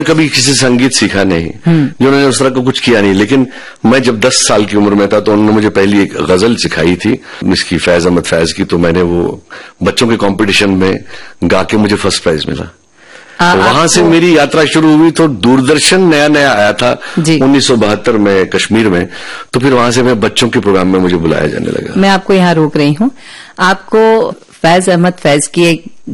कभी किसी संगीत सीखा नहीं, जिन्होंने उस तरह का कुछ किया नहीं। लेकिन मैं जब 10 साल की उम्र में था तो उन्होंने मुझे पहली एक गजल सिखाई थी, इसकी फैज अहमद फैज की। तो मैंने वो बच्चों के कंपटीशन में गा के मुझे फर्स्ट प्राइज मिला। तो वहां से मेरी यात्रा शुरू हुई। तो दूरदर्शन नया नया आया था 1972 में कश्मीर में। तो फिर वहां से मैं बच्चों के प्रोग्राम में मुझे बुलाया जाने लगा। मैं आपको यहाँ रोक रही हूँ। आपको फैज अहमद फैज की एक